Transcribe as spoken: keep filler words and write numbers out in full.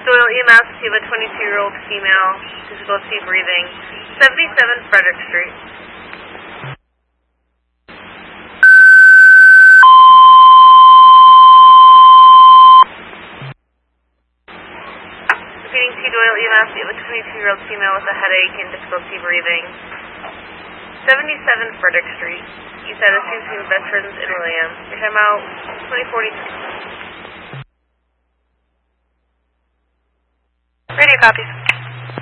Doyle E M S, you have a twenty-two-year-old female, difficulty breathing, seventy-seven Frederick Street. Repeating T Doyle E M S, you have a twenty-two-year-old female with a headache and difficulty breathing, seventy-seven Frederick Street. You said assumed to Veterans in William. Your timeout, twenty forty-two. Radio copies.